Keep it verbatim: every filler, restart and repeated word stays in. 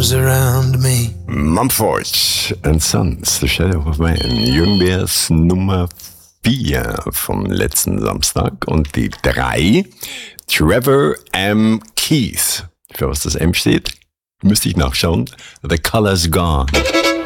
shadows around me. Mumford and Sons, The Shadow of Man. Jürgen Nummer vier vom letzten Samstag. Und die drei, Trevor M. Keith. Für was das M steht, müsste ich nachschauen. The Color's Gone.